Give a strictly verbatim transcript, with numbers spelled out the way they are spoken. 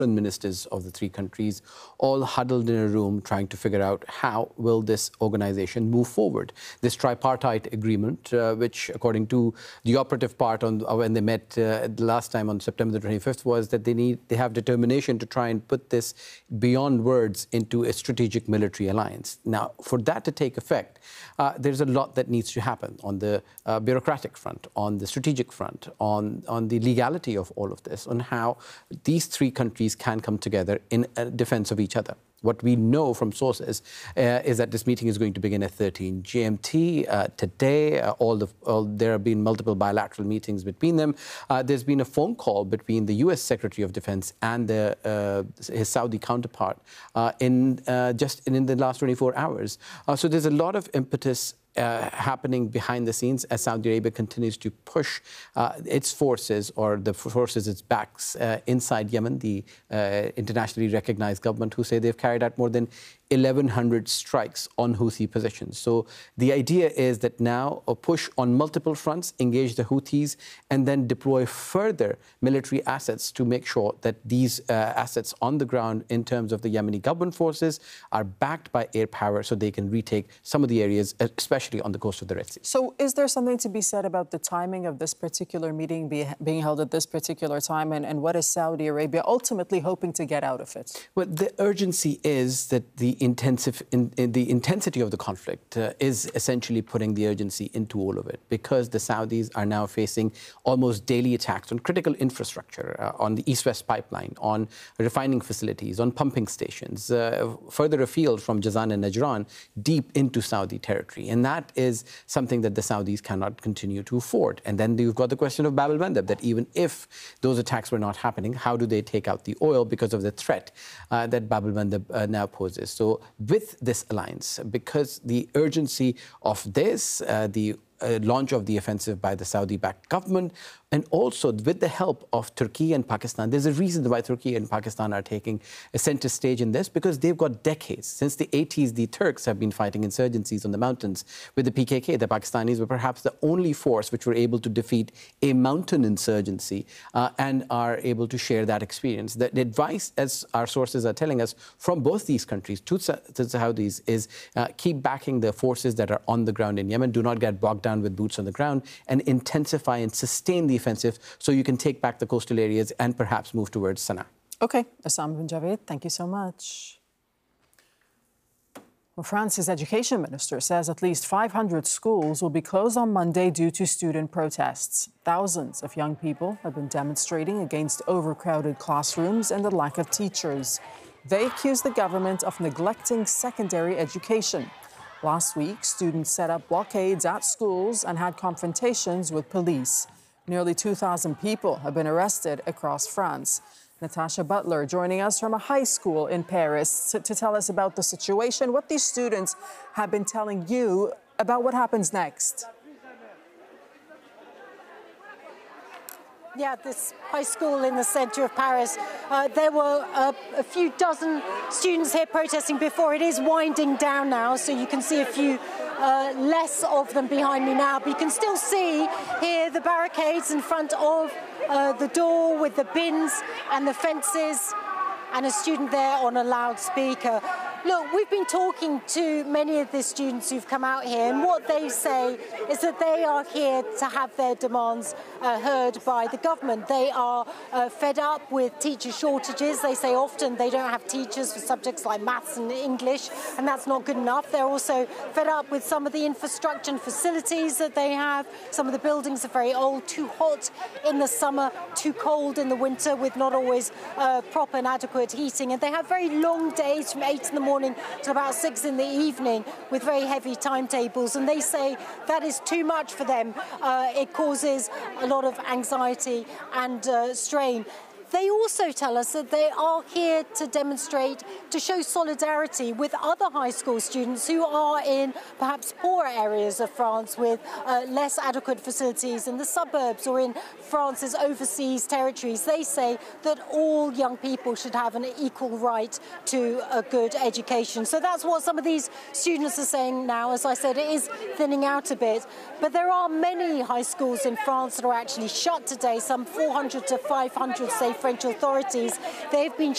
ministers of the three countries all huddled in a room trying to figure out how will this organization move forward. This tripartite agreement, uh, which according to the operative part on uh, when they met uh, the last time on September the twenty-fifth, was that they need they have determination to try and put this beyond words into a strategic military alliance. Now, for that to take effect, uh, there's a lot that needs to happen on the uh, bureaucratic front, on the strategic front, on, on the legality of all of this, on how these three countries can come together in defense of each other. What we know from sources uh, is that this meeting is going to begin at thirteen G M T uh, today. Uh, all the all, there have been multiple bilateral meetings between them. Uh, there's been a phone call between the U S Secretary of Defense and the, uh, his Saudi counterpart uh, in uh, just in, in the last twenty-four hours. Uh, so there's a lot of impetus Uh, happening behind the scenes as Saudi Arabia continues to push uh, its forces or the forces its backs uh, inside Yemen, the uh, internationally recognized government, who say they've carried out more than eleven hundred strikes on Houthi positions. So the idea is that now a push on multiple fronts, engage the Houthis, and then deploy further military assets to make sure that these uh, assets on the ground in terms of the Yemeni government forces are backed by air power so they can retake some of the areas, especially on the coast of the Red Sea. So is there something to be said about the timing of this particular meeting be, being held at this particular time, and, and what is Saudi Arabia ultimately hoping to get out of it? Well, the urgency is that the intensive in, in the intensity of the conflict uh, is essentially putting the urgency into all of it, because the Saudis are now facing almost daily attacks on critical infrastructure, uh, on the East-West pipeline, on refining facilities, on pumping stations, uh, further afield from Jazan and Najran, deep into Saudi territory. And that is something that the Saudis cannot continue to afford. And then you've got the question of Bab el-Mandeb, that even if those attacks were not happening, how do they take out the oil because of the threat uh, that Bab el-Mandeb uh, now poses? So with this alliance, because the urgency of this, uh, the uh, launch of the offensive by the Saudi-backed government, and also with the help of Turkey and Pakistan. There's a reason why Turkey and Pakistan are taking a center stage in this, because they've got decades. Since the eighties, the Turks have been fighting insurgencies on the mountains with the P K K. The Pakistanis were perhaps the only force which were able to defeat a mountain insurgency uh, and are able to share that experience. The, the advice, as our sources are telling us, from both these countries to, to the Saudis is uh, keep backing the forces that are on the ground in Yemen. Do not get bogged down with boots on the ground, and intensify and sustain the offensive so you can take back the coastal areas and perhaps move towards Sana'a. OK. Assam bin Javed, thank you so much. Well, France's education minister says at least five hundred schools will be closed on Monday due to student protests. Thousands of young people have been demonstrating against overcrowded classrooms and the lack of teachers. They accuse the government of neglecting secondary education. Last week, students set up blockades at schools and had confrontations with police. Nearly two thousand people have been arrested across France. Natasha Butler joining us from a high school in Paris to, to tell us about the situation, what these students have been telling you about what happens next. Yeah, this high school in the centre of Paris. Uh, there were uh, a few dozen students here protesting before. It is winding down now, so you can see a few uh, less of them behind me now. But you can still see here the barricades in front of uh, the door with the bins and the fences, and a student there on a loudspeaker. Look, we've been talking to many of the students who've come out here, and what they say is that they are here to have their demands uh, heard by the government. They are uh, fed up with teacher shortages. They say often they don't have teachers for subjects like maths and English, and that's not good enough. They're also fed up with some of the infrastructure and facilities that they have. Some of the buildings are very old, too hot in the summer, too cold in the winter, with not always uh, proper and adequate heating. And they have very long days from eight in the morning morning to about six in the evening with very heavy timetables, and they say that is too much for them. Uh, it causes a lot of anxiety and uh, strain. They also tell us that they are here to demonstrate, to show solidarity with other high school students who are in perhaps poorer areas of France with uh, less adequate facilities in the suburbs or in France's overseas territories. They say that all young people should have an equal right to a good education. So that's what some of these students are saying now. As I said, it is thinning out a bit. But there are many high schools in France that are actually shut today, some four hundred to five hundred, say French authorities. They've been